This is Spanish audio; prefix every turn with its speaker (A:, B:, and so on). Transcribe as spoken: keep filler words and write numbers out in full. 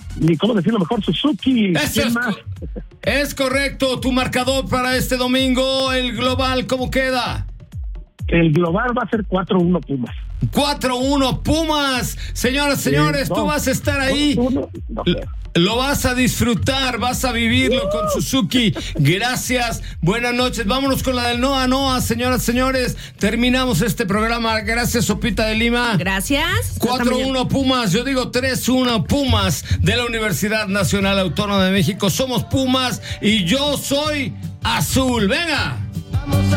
A: ni cómo decirlo mejor, Suzuki.
B: Eso es,
A: más?
B: es correcto. Tu marcador para este domingo, el global, ¿cómo queda?
A: El global va a ser cuatro uno Pumas.
B: cuatro uno Pumas. Señoras, señores,
A: Sí, no,
B: tú vas a estar ahí.
A: dos uno, no sé.
B: Lo vas a disfrutar, vas a vivirlo con Suzuki. Gracias, buenas noches. Vámonos con la del Noa Noa, señoras, señores. Terminamos este programa. Gracias, Sopita de Lima.
C: Gracias.
B: cuatro uno Pumas, yo digo tres uno Pumas de la Universidad Nacional Autónoma de México. Somos Pumas y yo soy azul. Venga. Vamos a